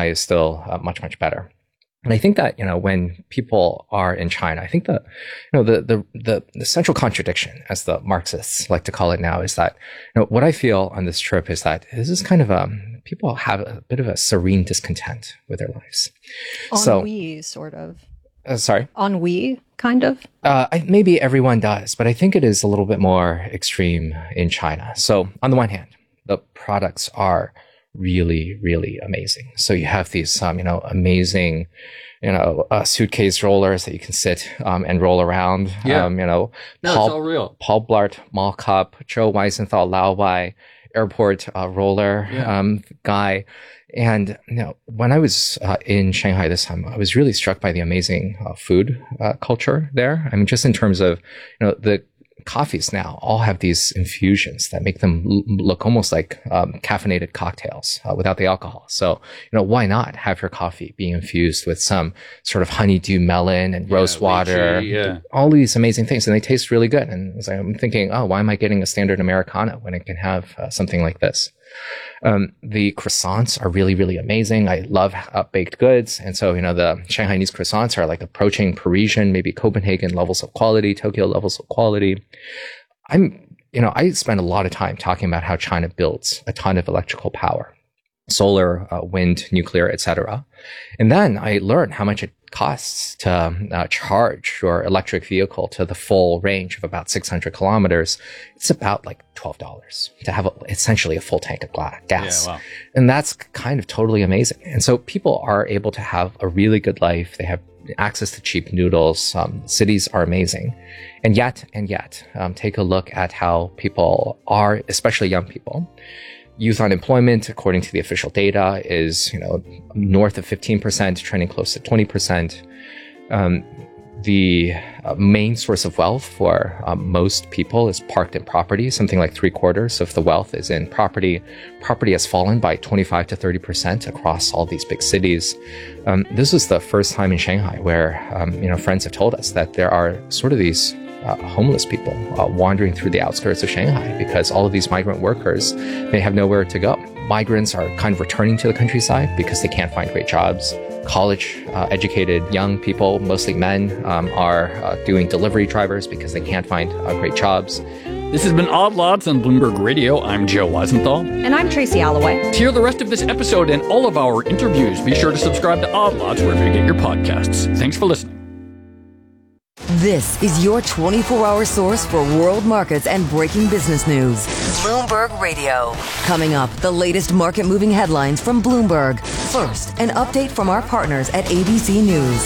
Shanghai is still much, much better. And I think that, when people are in China, I think that, the central contradiction, as the Marxists like to call it now, is that, what I feel on this trip is that this is kind of people have a bit of a serene discontent with their lives. Ennui, sort of. Sorry? Ennui, kind of? Maybe everyone does, but I think it is a little bit more extreme in China. So on the one hand, the products are really, really amazing. So you have these, amazing, suitcase rollers that you can sit and roll around. Yeah. It's all real. Paul Blart Mall Cup, Joe Weisenthal Laowai airport roller guy. And when I was in Shanghai this time, I was really struck by the amazing food culture there. I mean, just in terms of the coffees now all have these infusions that make them look almost like caffeinated cocktails without the alcohol. So, why not have your coffee being infused with some sort of honeydew melon and rose water, all these amazing things, and they taste really good. And I'm thinking, why am I getting a standard Americano when I can have something like this? The croissants are really, really amazing. I love baked goods. And so, the Shanghainese croissants are like approaching Parisian, maybe Copenhagen levels of quality, Tokyo levels of quality. I spend a lot of time talking about how China builds a ton of electrical power, solar, wind, nuclear, etc. And then I learned how much it costs to charge your electric vehicle to the full range of about 600 kilometers. It's about like $12 to have essentially a full tank of gas. Yeah, wow. And that's kind of totally amazing. And so people are able to have a really good life. They have access to cheap noodles. Cities are amazing. And yet, take a look at how people are, especially young people. Youth unemployment, according to the official data, is north of 15%, trending close to 20%. The main source of wealth for most people is parked in property. Something like 3/4 of the wealth is in property. Property has fallen by 25 to 30% across all these big cities. This was the first time in Shanghai where friends have told us that there are sort of these homeless people wandering through the outskirts of Shanghai because all of these migrant workers, they have nowhere to go. Migrants are kind of returning to the countryside because they can't find great jobs. College educated young people, mostly men, are doing delivery drivers because they can't find great jobs. This has been Odd Lots on Bloomberg Radio. I'm Joe Weisenthal. And I'm Tracy Alloway. To hear the rest of this episode and all of our interviews, be sure to subscribe to Odd Lots wherever you get your podcasts. Thanks for listening. This is your 24-hour source for world markets and breaking business news. Bloomberg Radio. Coming up, the latest market-moving headlines from Bloomberg. First, an update from our partners at ABC News.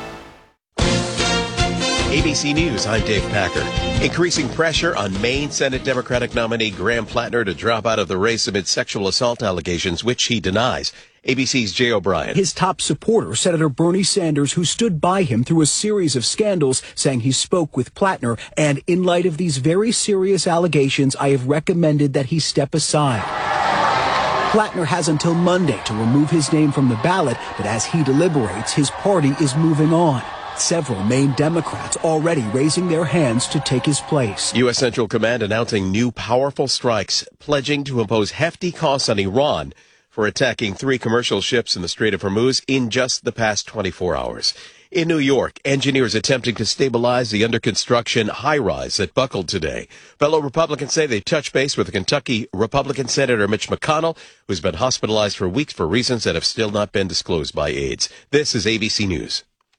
ABC News, I'm Dave Packer. Increasing pressure on Maine Senate Democratic nominee Graham Plattner to drop out of the race amid sexual assault allegations, which he denies. ABC's Jay O'Brien. His top supporter, Senator Bernie Sanders, who stood by him through a series of scandals, saying he spoke with Plattner. And in light of these very serious allegations, I have recommended that he step aside. Plattner has until Monday to remove his name from the ballot, but as he deliberates, his party is moving on. Several Maine Democrats already raising their hands to take his place. U.S. Central Command announcing new powerful strikes, pledging to impose hefty costs on Iran for attacking 3 commercial ships in the Strait of Hormuz in just the past 24 hours. In New York, engineers attempting to stabilize the under-construction high-rise that buckled today. Fellow Republicans say they touched base with the Kentucky Republican Senator Mitch McConnell, who's been hospitalized for weeks for reasons that have still not been disclosed by aides. This is ABC News.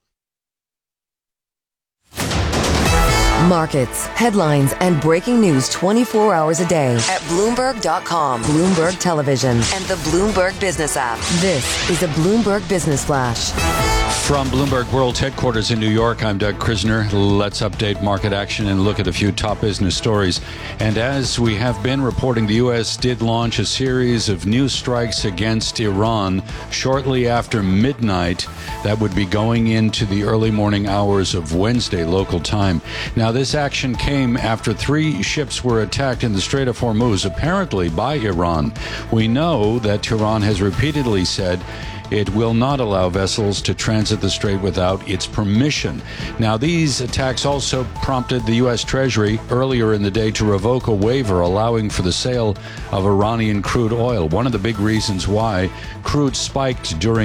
Markets, headlines, and breaking news 24 hours a day at Bloomberg.com, Bloomberg Television, and the Bloomberg Business app. This is a Bloomberg Business Flash. From Bloomberg World Headquarters in New York, I'm Doug Krisner. Let's update market action and look at a few top business stories. And as we have been reporting, the U.S. did launch a series of new strikes against Iran shortly after midnight. That would be going into the early morning hours of Wednesday local time. Now, this action came after 3 ships were attacked in the Strait of Hormuz, apparently by Iran. We know that Tehran has repeatedly said it will not allow vessels to transit the strait without its permission. Now, these attacks also prompted the U.S. Treasury earlier in the day to revoke a waiver allowing for the sale of Iranian crude oil. One of the big reasons why crude spiked during